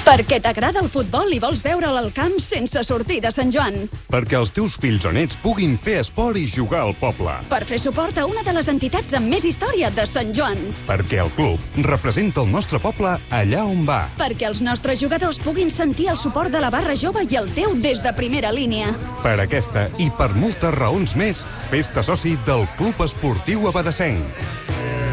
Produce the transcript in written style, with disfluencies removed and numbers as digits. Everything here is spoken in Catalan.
Perquè t'agrada el futbol i vols veure'l al camp sense sortir de Sant Joan. Perquè els teus fills o nets puguin fer esport i jugar al poble. Per fer suport a una de les entitats amb més història de Sant Joan. Perquè el club representa el nostre poble allà on va. Perquè els nostres jugadors puguin sentir el suport de la barra jove i el teu des de primera línia. Per aquesta i per moltes raons més, fes-te soci del Club Esportiu Abadessenc.